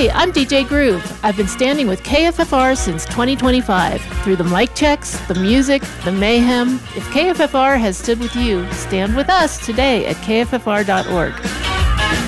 Hey, I'm DJ Groove. I've been standing with KFFR since 2025. Through the mic checks, the music, the mayhem. If KFFR has stood with you, stand with us today at kffr.org.